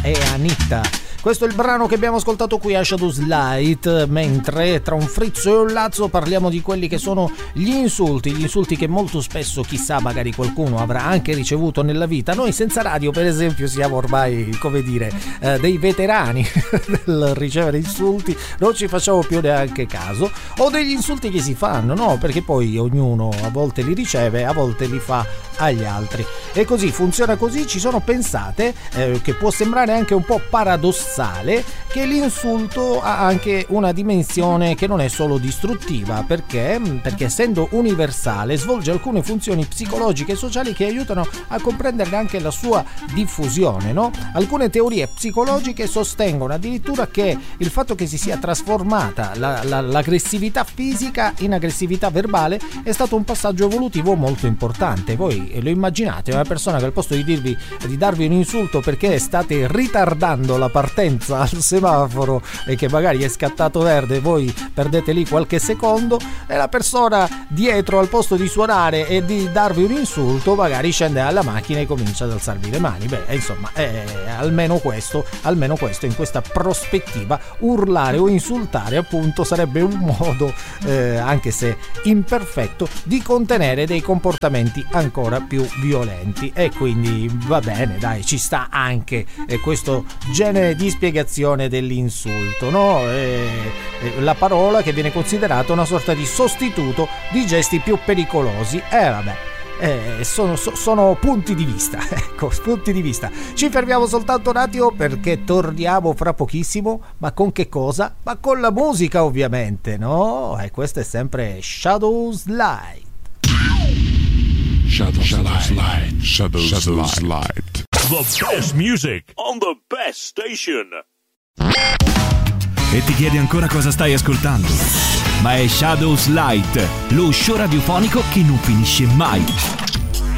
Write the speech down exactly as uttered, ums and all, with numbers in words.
e Anitta. Questo è il brano che abbiamo ascoltato qui a Shadows Light, mentre tra un frizzo e un lazzo parliamo di quelli che sono gli insulti, gli insulti che molto spesso, chissà, magari qualcuno avrà anche ricevuto nella vita. Noi senza radio, per esempio, siamo ormai, come dire, eh, dei veterani del ricevere insulti, non ci facciamo più neanche caso, o degli insulti che si fanno, no? Perché poi ognuno a volte li riceve, a volte li fa agli altri. E così, funziona così, ci sono pensate, eh, che può sembrare anche un po' paradossale, che l'insulto ha anche una dimensione che non è solo distruttiva. Perché? Perché essendo universale svolge alcune funzioni psicologiche e sociali che aiutano a comprendere anche la sua diffusione, no? Alcune teorie psicologiche sostengono addirittura che il fatto che si sia trasformata la, la, l'aggressività fisica in aggressività verbale è stato un passaggio evolutivo molto importante. Voi lo immaginate, una persona che al posto di dirvi di darvi un insulto perché state ritardando la partenza al semaforo e che magari è scattato verde, voi perdete lì qualche secondo, e la persona dietro al posto di suonare e di darvi un insulto magari scende alla macchina e comincia ad alzarvi le mani. Beh, insomma, eh, almeno questo almeno questo in questa prospettiva, urlare o insultare appunto sarebbe un modo, eh, anche se imperfetto, di contenere dei comportamenti ancora più violenti. E quindi va bene, dai, ci sta anche eh, questo genere di spiegazione dell'insulto, no? E, e la parola che viene considerata una sorta di sostituto di gesti più pericolosi. E eh, vabbè, eh, sono, so, sono punti di vista, ecco, punti di vista. Ci fermiamo soltanto un attimo perché torniamo fra pochissimo. Ma con che cosa? Ma con la musica, ovviamente, no? E questo è sempre Shadows Light. Shadows, Shadows Light. Shadows, Shadows Light. Light. The best music on the best station. E ti chiedi ancora cosa stai ascoltando? Ma è Shadows Light, lo show radiofonico che non finisce mai.